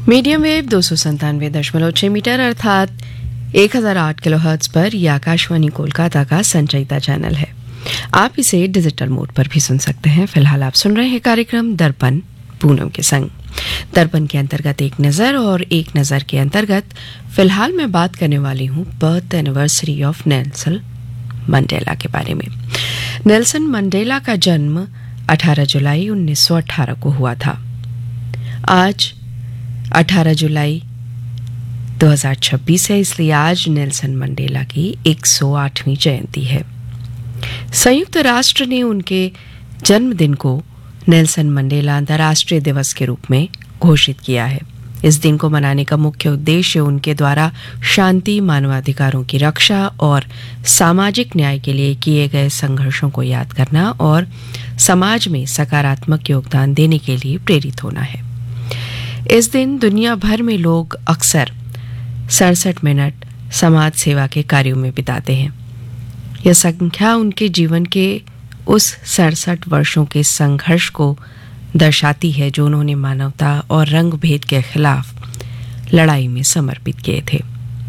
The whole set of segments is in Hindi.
मीडियम वेव 297.6 मीटर अर्थात 1008 किलोहर्ट्ज पर यह आकाशवाणी कोलकाता का संचयिता चैनल है। आप इसे डिजिटल मोड पर भी सुन सकते हैं। फिलहाल आप सुन रहे हैं कार्यक्रम दर्पण पूनम के संग। दर्पण के अंतर्गत एक नज़र और एक नज़र के अंतर्गत फिलहाल मैं बात करने वाली हूँ birth anniversary of Nelson Mandela के बारे में। नेल्सन मंडेला का जन्म 18 जुलाई 1918 को हुआ था। आज 18 जुलाई 2026 है, इसलिए आज नेल्सन मंडेला की 108वीं जयंती है। संयुक्त राष्ट्र ने उनके जन्मदिन को नेल्सन मंडेला अंतर्राष्ट्रीय दिवस के रूप में घोषित किया है। इस दिन को मनाने का मुख्य उद्देश्य उनके द्वारा शांति, मानवाधिकारों की रक्षा और सामाजिक न्याय के लिए किए गए संघर्षों को याद करना और समाज में सकारात्मक योगदान देने के लिए प्रेरित होना है। इस दिन दुनिया भर में लोग अक्सर 67 मिनट समाज सेवा के कार्यों में बिताते हैं। यह संख्या उनके जीवन के उस 67 वर्षों के संघर्ष को दर्शाती है जो उन्होंने मानवता और रंग भेद के खिलाफ लड़ाई में समर्पित किए थे।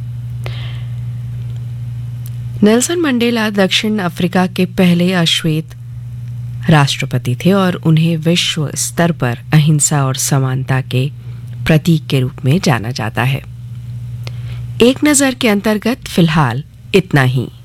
नेल्सन मंडेला दक्षिण अफ्रीका के पहले अश्वेत राष्ट्रपति थे और उन्हें विश्व स्तर पर अहिंसा और समानता के प्रतीक के रूप में जाना जाता है। एक नज़र के अंतर्गत फिलहाल इतना ही।